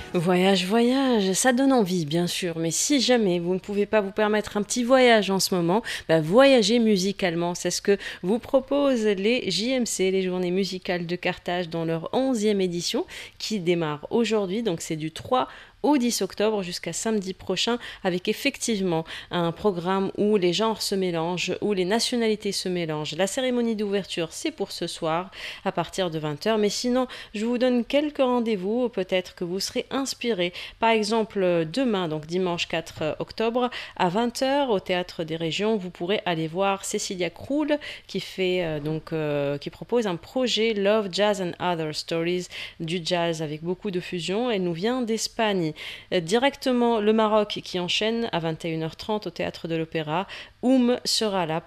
Voyage, voyage, ça donne envie, bien sûr, mais si jamais vous ne pouvez pas vous permettre un petit voyage en ce moment, bah voyagez musicalement. C'est ce que vous proposent les JMC, les Journées musicales de Carthage, dans leur 11e édition, qui démarre aujourd'hui. Donc c'est du 3 au 10 octobre jusqu'à samedi prochain, avec effectivement un programme où les genres se mélangent, où les nationalités se mélangent. La cérémonie d'ouverture, c'est pour ce soir à partir de 20h, mais sinon, je vous donne quelques rendez-vous, peut-être que vous serez inspiré. Par exemple, demain, donc dimanche 4 octobre, à 20h, au Théâtre des Régions, vous pourrez aller voir Cécilia Krull, qui propose un projet Love, Jazz and Other Stories, du jazz avec beaucoup de fusion. Elle nous vient d'Espagne. Directement le Maroc qui enchaîne à 21h30 au Théâtre de l'Opéra. Sera là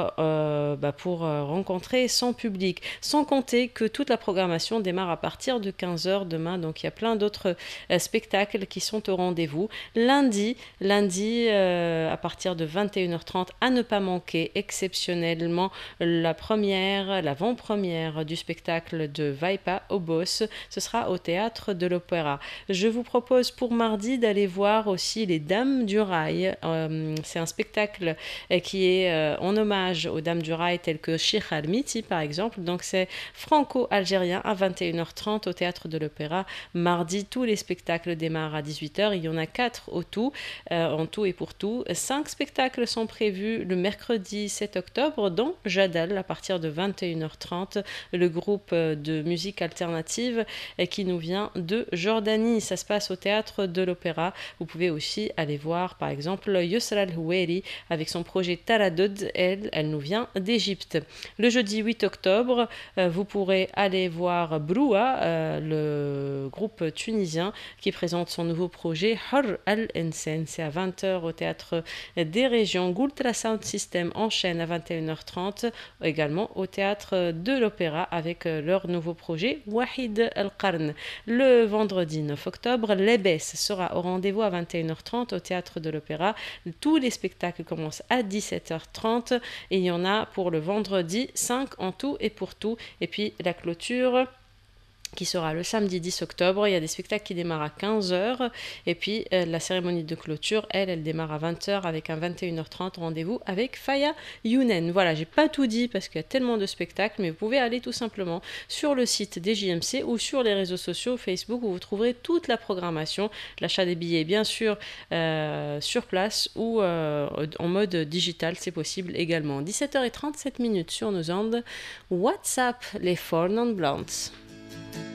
pour rencontrer son public. Sans compter que toute la programmation démarre à partir de 15h demain, donc il y a plein d'autres spectacles qui sont au rendez-vous. Lundi à partir de 21h30, à ne pas manquer exceptionnellement l'avant-première du spectacle de Vaipa au Boss. Ce sera au Théâtre de l'Opéra. Je vous propose pour mardi d'aller voir aussi Les Dames du Rail. C'est un spectacle qui est en hommage aux Dames du Rail telles que Sheikh Al-Miti par exemple. Donc c'est franco-algérien à 21h30 au Théâtre de l'Opéra. Mardi, tous les spectacles démarrent à 18h. Il y en a 4 au tout, en tout et pour tout. 5 spectacles sont prévus le mercredi 7 octobre, dont Jadal à partir de 21h30, le groupe de musique alternative qui nous vient de Jordanie. Ça se passe au Théâtre de l'Opéra. Vous pouvez aussi aller voir par exemple Yusra Al-Houeri avec son projet Taradod. Elle nous vient d'Égypte. Le jeudi 8 octobre, vous pourrez aller voir Broua, le groupe tunisien qui présente son nouveau projet Har Al-Ensen. C'est à 20h au Théâtre des Régions. Gultra Sound System enchaîne à 21h30 également au Théâtre de l'Opéra avec leur nouveau projet Wahid Al-Qarn. Le vendredi 9 octobre, Lebes sera au rendez-vous à 21h30 au Théâtre de l'Opéra. Tous les spectacles commencent à 17h30 et il y en a pour le vendredi 5 en tout et pour tout. Et puis la clôture qui sera le samedi 10 octobre. Il y a des spectacles qui démarrent à 15h et puis la cérémonie de clôture, elle démarre à 20h avec un 21h30 rendez-vous avec Faya Younen. Voilà, j'ai pas tout dit parce qu'il y a tellement de spectacles, mais vous pouvez aller tout simplement sur le site des JMC ou sur les réseaux sociaux Facebook où vous trouverez toute la programmation, l'achat des billets bien sûr sur place ou en mode digital, c'est possible également. 17h37 sur nos ondes. WhatsApp, les Four Non Blondes.